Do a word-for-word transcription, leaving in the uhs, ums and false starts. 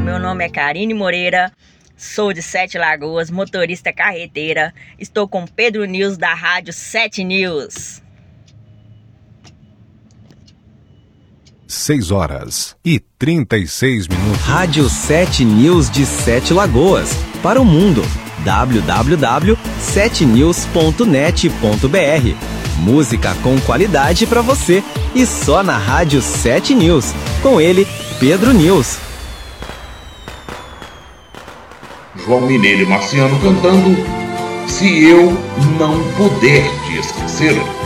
meu nome é Karine Moreira, sou de Sete Lagoas, motorista carreteira. Estou com Pedro News da Rádio Sete News. seis horas e trinta e seis minutos. Rádio Sete News de Sete Lagoas, para o mundo. w w w ponto sete news ponto net ponto b r. Música com qualidade para você e só na Rádio Sete News. Com ele, Pedro News. João Mineiro e Marciano cantando Se Eu Não Puder Te Esquecer.